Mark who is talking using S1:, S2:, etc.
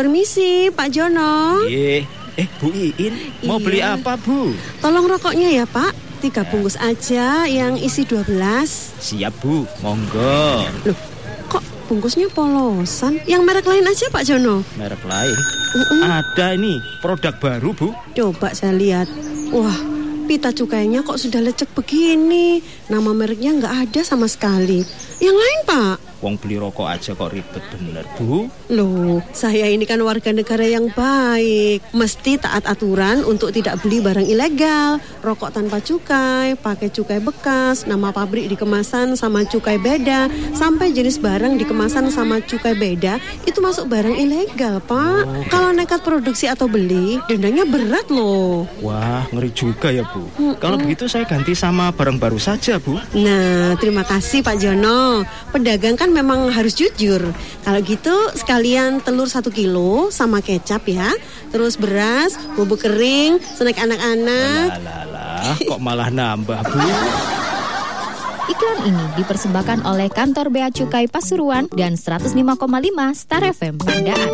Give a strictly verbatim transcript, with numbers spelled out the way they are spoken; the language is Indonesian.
S1: Permisi, Pak Jono.
S2: Iya. Eh, Bu Iin, mau
S1: Iya.
S2: beli apa, Bu?
S1: Tolong rokoknya ya, Pak. Tiga bungkus aja yang isi dua belas.
S2: Siap, Bu. Monggo.
S1: Loh, kok bungkusnya polosan? Yang merek lain aja, Pak Jono.
S2: Merek lain.
S1: Mm-mm.
S2: Ada ini, produk baru, Bu.
S1: Coba saya lihat. Wah, pita cukainya kok sudah lecek begini. Nama mereknya nggak ada sama sekali. Yang lain, Pak?
S2: Wong beli rokok aja kok ribet bener, Bu.
S1: Loh, saya ini kan warga negara yang baik. Mesti taat aturan untuk tidak beli barang ilegal. Rokok tanpa cukai, pakai cukai bekas, nama pabrik di kemasan sama cukai beda, sampai jenis barang di kemasan sama cukai beda, itu masuk barang ilegal, Pak.
S2: Oh.
S1: Kalau nekat produksi atau beli, dendanya berat loh.
S2: Wah, ngeri juga ya, Bu. Kalau begitu saya ganti sama barang baru saja, Bu.
S1: Nah, terima kasih Pak Jono. Pedagang kan memang harus jujur. Kalau gitu sekalian telur satu kilo sama kecap ya. Terus beras, bubuk kering, snack anak-anak.
S2: Lah, lah, lah, kok malah nambah, Bu?
S3: Iklan ini dipersembahkan oleh Kantor Bea Cukai Pasuruan dan seratus lima koma lima Star F M Pandaan.